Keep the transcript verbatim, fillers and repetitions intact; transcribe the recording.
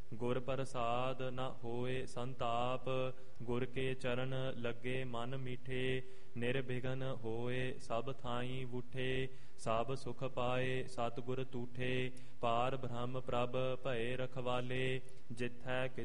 ਗੁਰ ਪ੍ਰਸਾਦ ਨ ਹੋਏ ਸੰਤਾਪ। ਗੁਰ ਕੇ ਚਰਨ ਲੱਗੇ ਮਨ ਮੀਠੇ। ਨਿਰਬਿਘਨ ਹੋਏ ਸਭ ਥਾਈ ਬੂਠੇ। ਸਭ ਸੁਖ ਪਾਏ ਸਤਿਗੁਰ ਤੂਠੇ। ਪਾਰ ਬ੍ਰਹਮ ਪ੍ਰਭ ਭਏ ਰਖਵਾਲੇ। ਜਿਥੈ